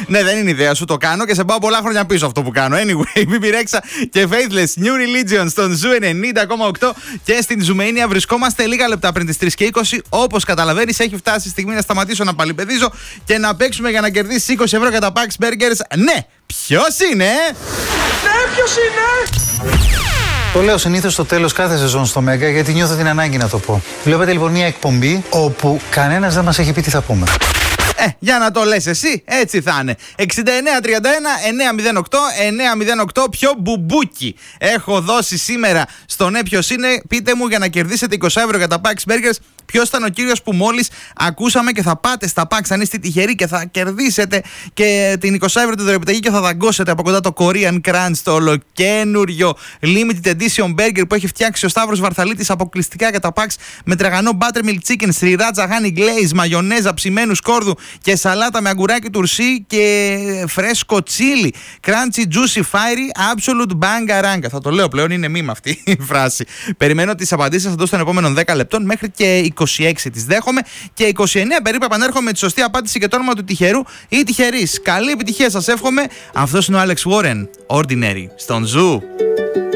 Ναι, δεν είναι ιδέα σου, το κάνω και σε πάω πολλά χρόνια πίσω αυτό που κάνω. Anyway, Bibi Rexha και Faithless, New Religion στον Ζου 90,8 και στην Ζουμania βρισκόμαστε λίγα λεπτά πριν τις 3:20. Όπως καταλαβαίνεις, έχει φτάσει η στιγμή να σταματήσω να παλιπαιδίζω και να παίξουμε για να κερδίσεις 20 ευρώ για τα Pax Burgers. Ναι, ποιος είναι? Ναι, ποιος είναι? Το λέω συνήθως στο τέλος κάθε σεζόν στο Μέγκα γιατί νιώθω την ανάγκη να το πω. Βλέπετε λοιπόν μια εκπομπή όπου κανένας δεν μας έχει πει τι θα πούμε. Για να το λες εσύ, έτσι θα είναι. 6931 908 908. Ποιο μπουμπούκι έχω δώσει σήμερα στο ναι ποιος είναι? Πείτε μου για να κερδίσετε 20 ευρώ για τα Pax Burgers. Ποιος ήταν ο κύριος που μόλις ακούσαμε και θα πάτε στα Pax αν είστε τυχεροί και θα κερδίσετε και την 20 ευρώ τη δωρεπιταγή και θα δαγκώσετε από κοντά το Korean Crunch, το ολοκένουριο Limited Edition Burger που έχει φτιάξει ο Σταύρος Βαρθαλίτης αποκλειστικά για τα Pax με τραγανό Buttermilk Chicken, σριράτσα honey glaze, μαγιονέζα ψημένου σκόρδου και σαλάτα με αγκουράκι τουρσί και φρέσκο τσίλι. Crunchy, juicy, fiery, absolute bangaranga. Θα το λέω πλέον, είναι μήμα αυτή η φράση. Περιμένω τις απαντήσεις σας εδώ των επόμενων 10 λεπτών μέχρι και 26 τις δέχομαι και 29 περίπου επανέρχομαι με τη σωστή απάντηση και το όνομα του τυχερού ή τυχερής. Καλή επιτυχία σας εύχομαι. Αυτός είναι ο Alex Warren, Ordinary, στον Ζου.